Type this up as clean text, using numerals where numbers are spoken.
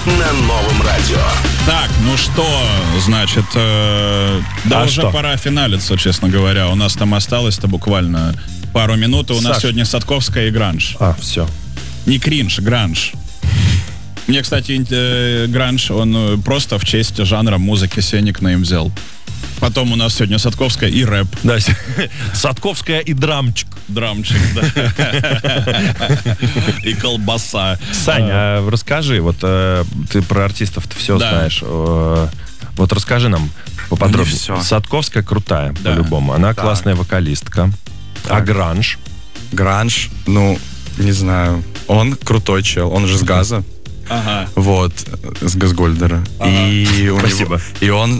на Новом радио. Так, ну что, значит, да уже что? пора финалиться, честно говоря. У нас там осталось-то буквально пару минут, и у нас Саш. сегодня Садковская и гранж. Все. Не кринж, гранж. Мне, кстати, гранж, он просто в честь жанра музыки Сеникнейм взял. Потом у нас сегодня Садковская и рэп. Да, Садковская и драмчик. Драмчик, да. И колбаса. Саня, расскажи, вот ты про артистов-то все Да. знаешь. Вот расскажи нам поподробнее. Не всё. Садковская крутая, Да. по-любому. Она Так. классная вокалистка. А гранж? Гранж, ну, не знаю. Он крутой чел, он же с Газа. Ага. Вот, с Газгольдера. Ага. И у Спасибо. него, и он